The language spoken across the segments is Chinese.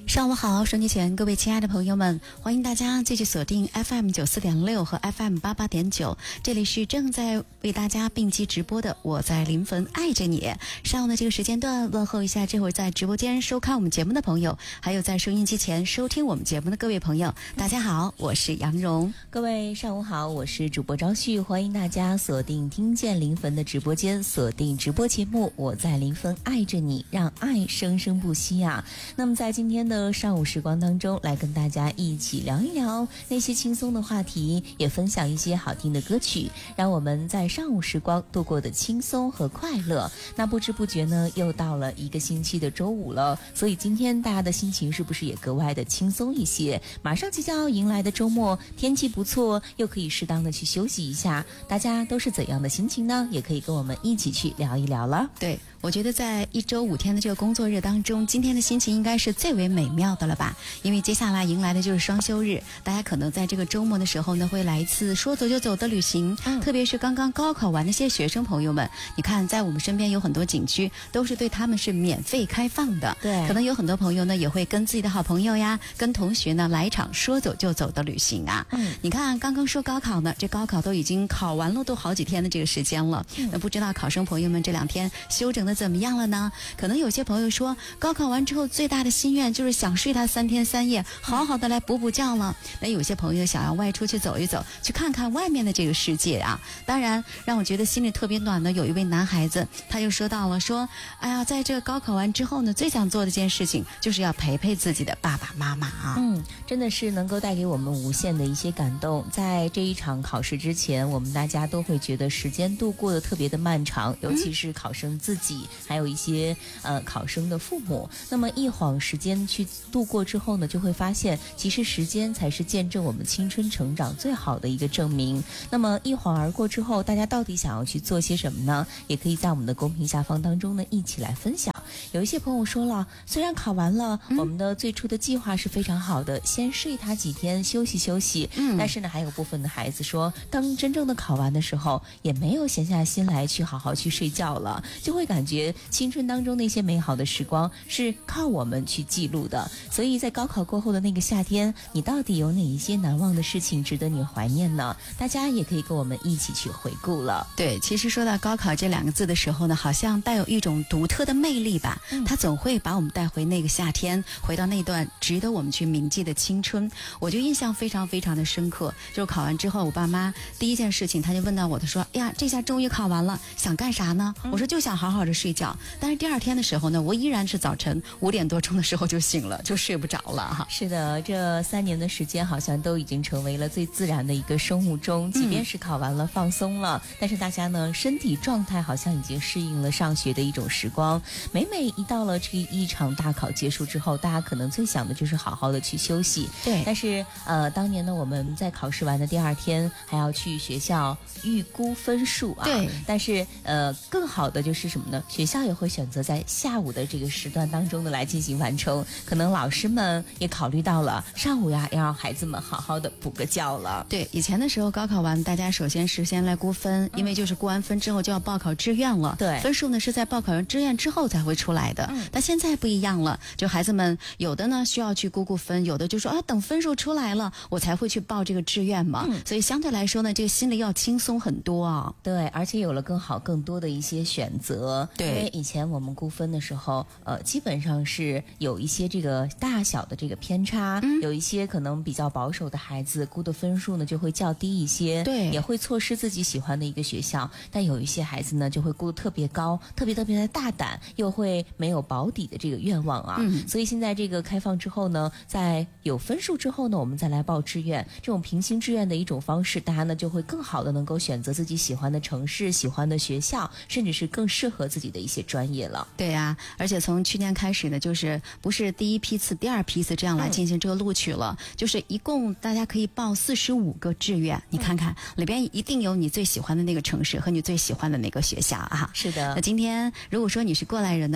上午好，收机前各位亲爱的朋友们，欢迎大家继续锁定 FM94.6 和 FM88.9，这里是正在为大家并机直播的我在临汾爱着你。上午的这个时间段问候一下这会儿在直播间收看我们节目的朋友，还有在收音机前收听我们节目的各位朋友，大家好，我是杨蓉。 各位上午好，我是主播朝旭，欢迎大家锁定听见临汾的直播间，锁定直播节目我在临汾爱着你，让爱生生不息啊。那么在今天的上午时光当中，来跟大家一起聊一聊那些轻松的话题，也分享一些好听的歌曲，让我们在上午时光度过的轻松和快乐。那不知不觉呢，又到了一个星期的周五了，所以今天大家的心情是不是也格外的轻松一些？马上即将要迎来的周末，天气不错，又可以适当的去休息一下，大家都是怎样的心情呢？也可以跟我们一起去聊一聊了。 对，我觉得在一周5天的这个工作日当中，今天的心情应该是最为美妙的了吧？因为接下来迎来的就是双休日，大家可能在这个周末的时候呢，会来一次说走就走的旅行。特别是刚刚高考完的一些学生朋友们，你看在我们身边有很多景区都是对他们是免费开放的。 对， 可能有很多朋友呢也会跟自己的好朋友呀，跟同学呢来一场说走就走的旅行啊。你看刚刚说高考呢，这高考都已经考完了，都好几天的这个时间了。那不知道考生朋友们这2天休整的怎么样了呢？可能有些朋友说，高考完之后最大的心愿就是想睡他3天3夜，好好的来补补觉了。那有些朋友想要外出去走一走，去看看外面的这个世界啊。当然让我觉得心里特别暖的有一位男孩子，他就说到了说，哎呀，在这个高考完之后呢，最想做的一件事情就是要陪陪自己的爸爸妈妈啊。 真的是能够带给我们无限的一些感动。在这一场考试之前，我们大家都会觉得时间度过得特别的漫长，尤其是考生自己，还有一些考生的父母。那么一晃时间去度过之后呢，就会发现其实时间才是见证我们青春成长最好的一个证明。那么一晃而过之后，大家到底想要去做些什么呢？也可以在我们的公屏下方当中呢一起来分享。有一些朋友说了，虽然考完了，我们的最初的计划是非常好的，先睡他几天休息休息，但是呢还有部分的孩子说，当真正的考完的时候，也没有闲下心来去好好去睡觉了，就会感觉青春当中那些美好的时光是靠我们去记录的。所以在高考过后的那个夏天，你到底有哪一些难忘的事情值得你怀念呢？大家也可以跟我们一起去回顾了。 对，其实说到高考这2个字的时候呢，好像带有一种独特的魅力吧。它总会把我们带回那个夏天，回到那段值得我们去铭记的青春。我就印象非常非常的深刻，就是考完之后，我爸妈第一件事情他就问到我，他说，哎呀，这下终于考完了，想干啥呢？我说就想好好的睡觉。但是第2天的时候呢，我依然是早晨5点多钟的时候就醒了，就睡不着了哈。 是的，这3年的时间好像都已经成为了最自然的一个生物钟，即便是考完了放松了，但是大家呢身体状态好像已经适应了上学的一种时光。每一到了这一场大考结束之后，大家可能最想的就是好好的去休息。 对， 但是当年呢，我们在考试完的第2天还要去学校预估分数啊。 对， 但是更好的就是什么呢？学校也会选择在下午的这个时段当中呢来进行完成。可能老师们也考虑到了上午呀，要让孩子们好好的补个觉了。 对，以前的时候高考完，大家首先是先来估分，因为就是估完分之后就要报考志愿了。 对， 分数呢是在报考完志愿之后才会出来的。但现在不一样了，就孩子们有的呢需要去估分，有的就说啊，等分数出来了我才会去报这个志愿嘛。所以相对来说呢，这个心里要轻松很多啊。 对，而且有了更多的一些选择。 对， 因为以前我们估分的时候，基本上是有一些这个大小的这个偏差，有一些可能比较保守的孩子估的分数呢就会较低一些， 对， 也会错失自己喜欢的一个学校。但有一些孩子呢就会估得特别高，特别的大胆，又会没有保底的这个愿望啊。所以现在这个开放之后呢，在有分数之后呢，我们再来报志愿，这种平行志愿的一种方式，大家呢就会更好的能够选择自己喜欢的城市、喜欢的学校，甚至是更适合自己的一些专业了。 对啊，而且从去年开始呢，就是不是第一批次、第2批次这样来进行这个录取了，就是一共大家可以报45个志愿。你看看里边一定有你最喜欢的那个城市和你最喜欢的那个学校啊。 是的。 那今天如果说你是过来人的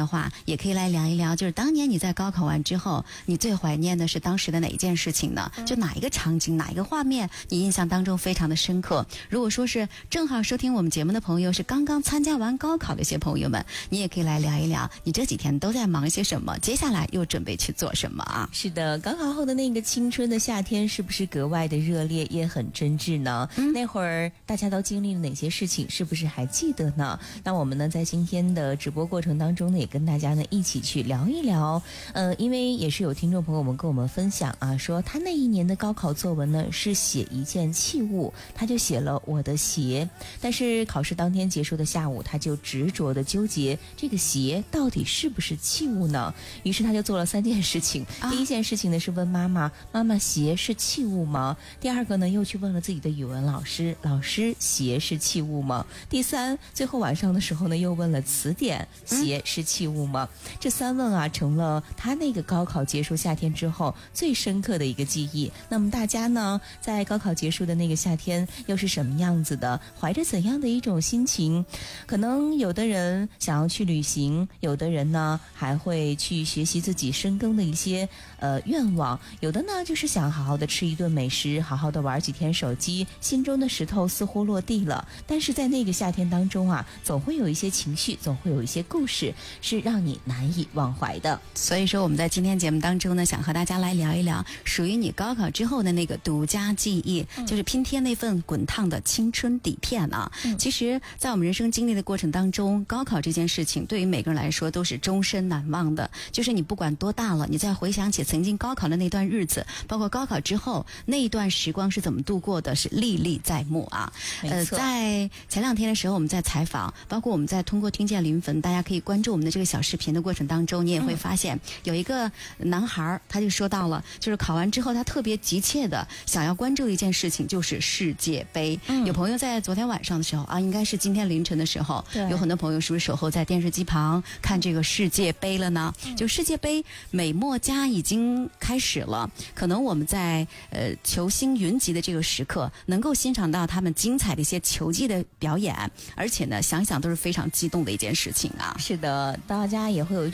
的话，也可以来聊一聊，就是当年你在高考完之后，你最怀念的是当时的哪一件事情呢？就哪一个场景，哪一个画面，你印象当中非常的深刻？如果说是正好收听我们节目的朋友是刚刚参加完高考的一些朋友们，你也可以来聊一聊，你这几天都在忙些什么？接下来又准备去做什么啊？ 是的，高考后的那个青春的夏天，是不是格外的热烈，也很真挚呢？那会儿大家都经历了哪些事情，是不是还记得呢？那我们呢，在今天的直播过程当中呢，也跟大家呢一起去聊一聊。因为也是有听众朋友们跟我们分享啊，说他那一年的高考作文呢是写一件器物，他就写了我的鞋。但是考试当天结束的下午，他就执着的纠结这个鞋到底是不是器物呢？于是他就做了3件事情。第一件事情呢是问妈妈，妈妈鞋是器物吗？第二个呢又去问了自己的语文老师，老师鞋是器物吗？第三，最后晚上的时候呢又问了词典，鞋是器物吗？这3问啊成了他那个高考结束夏天之后最深刻的一个记忆。那么大家呢在高考结束的那个夏天又是什么样子的，怀着怎样的一种心情？可能有的人想要去旅行，有的人呢还会去学习自己深耕的一些愿望，有的呢就是想好好的吃一顿美食，好好的玩几天手机，心中的石头似乎落地了。但是在那个夏天当中啊，总会有一些情绪，总会有一些故事是让你难以忘怀的。 所以说我们在今天节目当中呢，想和大家来聊一聊属于你高考之后的那个独家记忆，就是拼贴那份滚烫的青春底片啊。其实在我们人生经历的过程当中，高考这件事情对于每个人来说都是终身难忘的。就是你不管多大了，你再回想起曾经高考的那段日子，包括高考之后那一段时光是怎么度过的，是历历在目啊。在前2天的时候我们在采访，包括我们在通过听见临汾，大家可以关注我们的这个小视频的过程当中，你也会发现有一个男孩他就说到了，就是考完之后他特别急切的想要关注的一件事情就是世界杯。有朋友在昨天晚上的时候啊，应该是今天凌晨的时候，有很多朋友是不是守候在电视机旁看这个世界杯了呢？就世界杯美墨加已经开始了，可能我们在球星云集的这个时刻，能够欣赏到他们精彩的一些球技的表演，而且呢，想想都是非常激动的一件事情啊。 是的，大家也会有一种